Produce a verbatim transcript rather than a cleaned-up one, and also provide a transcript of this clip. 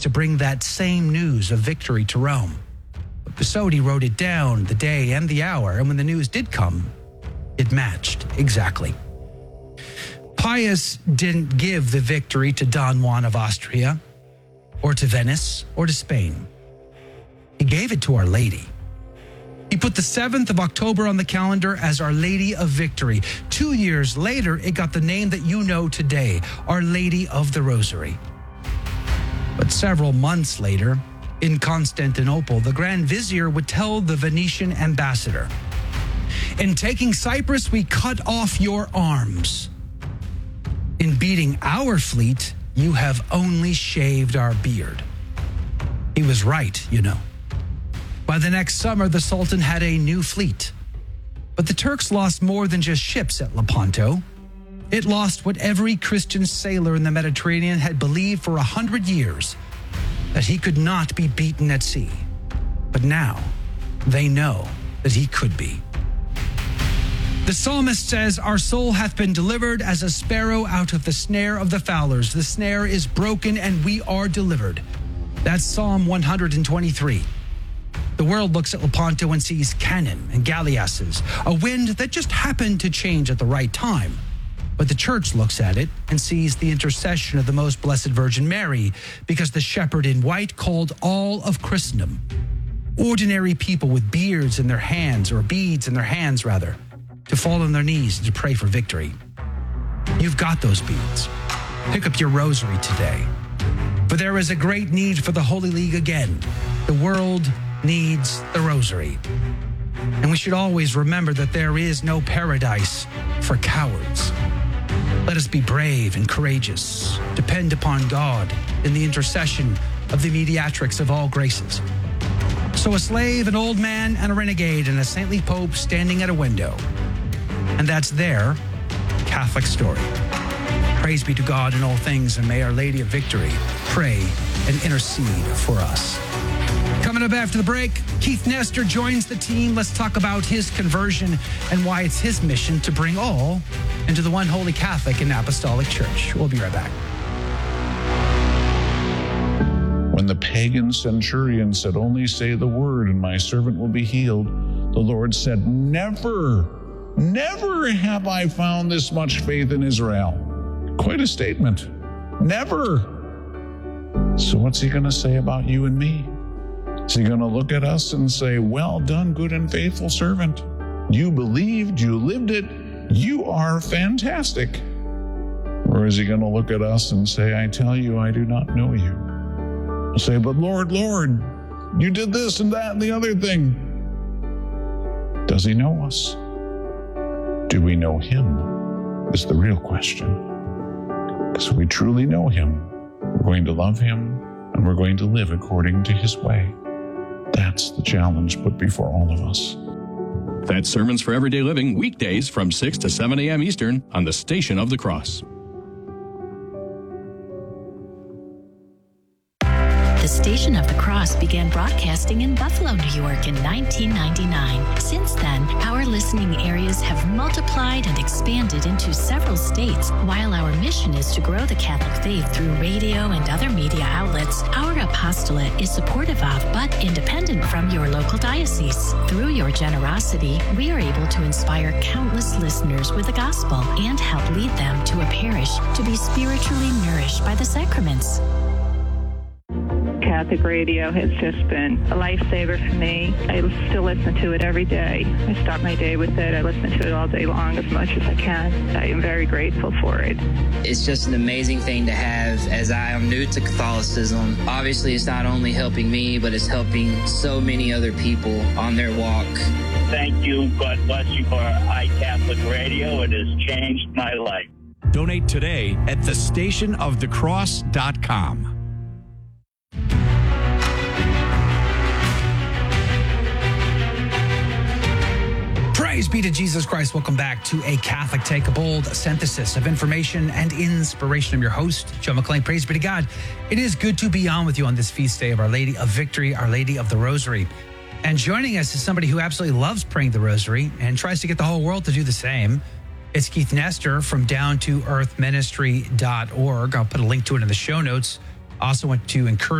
to bring that same news of victory to Rome. But Pisodi wrote it down, the day and the hour, and when the news did come, it matched exactly. Pius didn't give the victory to Don Juan of Austria, or to Venice, or to Spain. He gave it to Our Lady. He put the seventh of October on the calendar as Our Lady of Victory. Two years later, it got the name that you know today, Our Lady of the Rosary. But several months later, in Constantinople, the Grand Vizier would tell the Venetian ambassador, "In taking Cyprus, we cut off your arms. In beating our fleet, you have only shaved our beard." He was right, you know. By the next summer, the Sultan had a new fleet. But the Turks lost more than just ships at Lepanto. It lost what every Christian sailor in the Mediterranean had believed for a hundred years, that he could not be beaten at sea. But now, they know that he could be. The psalmist says, "Our soul hath been delivered as a sparrow out of the snare of the fowlers. The snare is broken and we are delivered." That's Psalm one hundred twenty-three. The world looks at Lepanto and sees cannon and galleasses, a wind that just happened to change at the right time. But the church looks at it and sees the intercession of the Most Blessed Virgin Mary, because the shepherd in white called all of Christendom, ordinary people with beards in their hands, or beads in their hands rather, to fall on their knees and to pray for victory. You've got those beads. Pick up your rosary today. For there is a great need for the Holy League again. The world needs the rosary. And we should always remember that there is no paradise for cowards. Let us be brave and courageous. Depend upon God in the intercession of the mediatrix of all graces. So a slave, an old man, and a renegade, and a saintly pope standing at a window. And that's their Catholic story. Praise be to God in all things, and may Our Lady of Victory pray and intercede for us. Coming up after the break, Keith Nestor joins the team. Let's talk about his conversion and why it's his mission to bring all into the one holy Catholic and Apostolic Church. We'll be right back. When the pagan centurion said, "Only say the word and my servant will be healed," the Lord said, "Never, never have I found this much faith in Israel." Quite a statement. Never. So what's he going to say about you and me? Is he going to look at us and say, "Well done, good and faithful servant. You believed, you lived it, you are fantastic"? Or is he going to look at us and say, "I tell you, I do not know you"? He'll say, "But Lord, Lord, you did this and that and the other thing." Does he know us? Do we know him? Is the real question. Because if we truly know him, we're going to love him and we're going to live according to his way. That's the challenge put before all of us. That's Sermons for Everyday Living, weekdays from six to seven a.m. Eastern on the Station of the Cross. The Station of the Cross began broadcasting in Buffalo, New York in nineteen ninety-nine. Since then, our listening areas have multiplied and expanded into several states. While our mission is to grow the Catholic faith through radio and other media outlets, our apostolate is supportive of but independent from your local diocese. Through your generosity, we are able to inspire countless listeners with the gospel and help lead them to a parish to be spiritually nourished by the sacraments. Catholic radio has just been a lifesaver for me. I still listen to it every day. I start my day with it. I listen to it all day long as much as I can. I am very grateful for it. It's just an amazing thing to have, as I am new to Catholicism. Obviously, it's not only helping me, but it's helping so many other people on their walk. Thank you. God bless you for iCatholic Radio. It has changed my life. Donate today at the station of the cross dot com. Praise be to Jesus Christ. Welcome back to A Catholic Take, a bold synthesis of information and inspiration. I'm your host, Joe McClain. Praise be to God. It is good to be on with you on this feast day of Our Lady of Victory, Our Lady of the Rosary. And joining us is somebody who absolutely loves praying the rosary and tries to get the whole world to do the same. It's Keith Nestor from down to earth ministry dot org. I'll put a link to it in the show notes. Also want to encourage